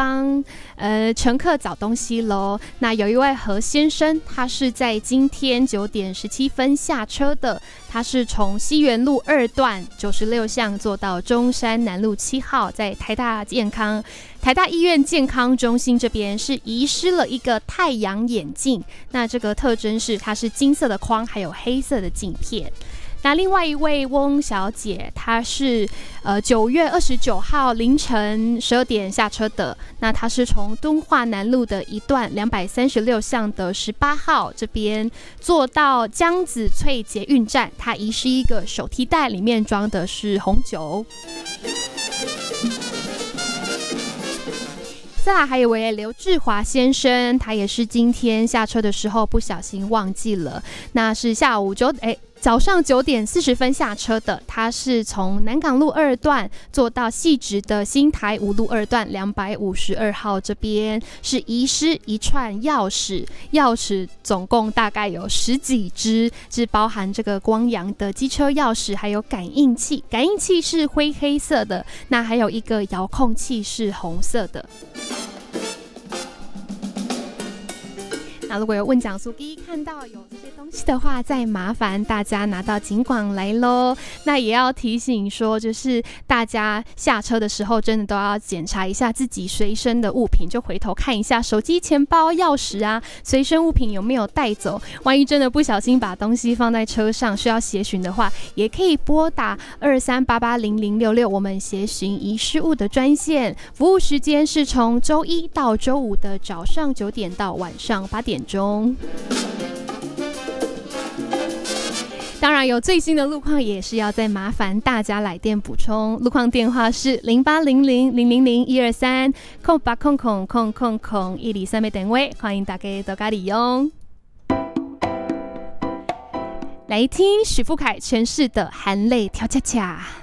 帮乘客找东西咯。那有一位何先生，他是在今天9点17分下车的，他是从西园路2段96巷坐到中山南路7号，在台大医院健康中心这边是遗失了一个太阳眼镜，那这个特征是它是金色的框，还有黑色的镜片。那另外一位翁小姐，她是9月29号凌晨12点下车的，那她是从敦化南路的一段236巷的18号这边坐到江子翠捷运站，她遗失一个手提袋，里面装的是红酒。再来还有位刘志华先生，他也是今天下车的时候不小心忘记了，那是早上9点40分下车的，他是从南港路2段坐到汐止的新台5路2段252号这边，是遗失一串钥匙总共大概有10几只，是包含这个光阳的机车钥匙，还有感应器是灰黑色的，那还有一个遥控器是红色的。那如果有问讲司机看到有这些东西的话，再麻烦大家拿到警广来咯。那也要提醒说，就是大家下车的时候真的都要检查一下自己随身的物品，就回头看一下手机、钱包、钥匙啊，随身物品有没有带走。万一真的不小心把东西放在车上需要协寻的话，也可以拨打23880066我们协寻遗失物的专线，服务时间是从周一到周五的早上9点到晚上8点钟。当然有最新的路况也是要再麻烦大家来电补充，路况电话是0800000123 0800000123的电话，欢迎大家多加利用。来听许富凯诠释的含泪跳恰恰。